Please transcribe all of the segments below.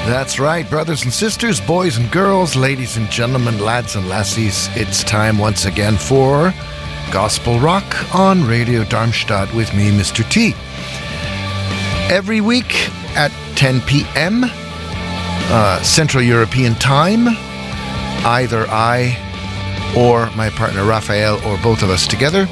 That's right, brothers and sisters, boys and girls, ladies and gentlemen, lads and lassies. It's time once again for Gospel Rock on Radio Darmstadt with me, Mr. T. Every week at 10 p.m. Central European Time, either I or my partner Raphael or both of us together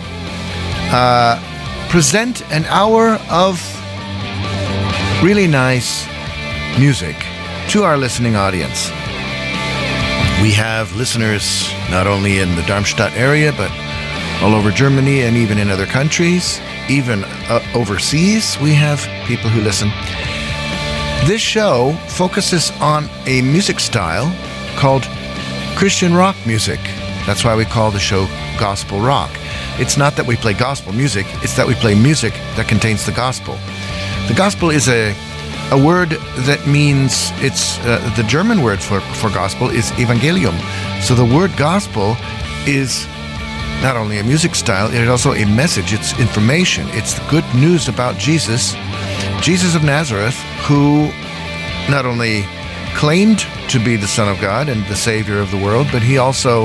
present an hour of really nice music to our listening audience. We have listeners not only in the Darmstadt area, but all over Germany and even in other countries, even overseas. We have people who listen. This show focuses on a music style called Christian rock music. That's why we call the show Gospel Rock. It's not that we play gospel music, it's that we play music that contains the gospel. The gospel is a word that means, it's the German word for gospel is Evangelium. So the word gospel is not only a music style, it is also a message, it's information, it's the good news about Jesus of Nazareth, who not only claimed to be the Son of God and the Savior of the world, but he also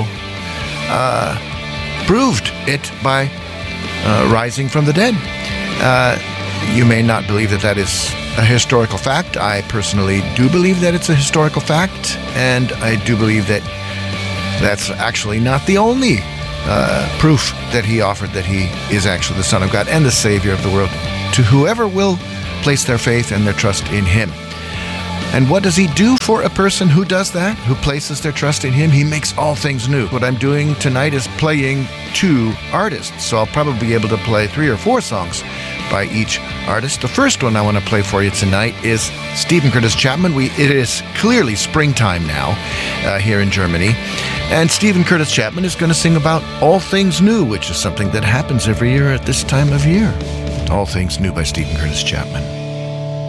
proved it by rising from the dead. You may not believe that is a historical fact. I personally do believe that it's a historical fact, and I do believe that that's actually not the only proof that he offered that he is actually the Son of God and the Savior of the world to whoever will place their faith and their trust in him. And what does he do for a person who does that, who places their trust in him? He makes all things new. What I'm doing tonight is playing two artists, so I'll probably be able to play 3 or 4 songs by each artist. The first one I want to play for you tonight is Steven Curtis Chapman. It is clearly springtime now here in Germany, and Steven Curtis Chapman is going to sing about All Things New, which is something that happens every year at this time of year. All Things New by Steven Curtis Chapman.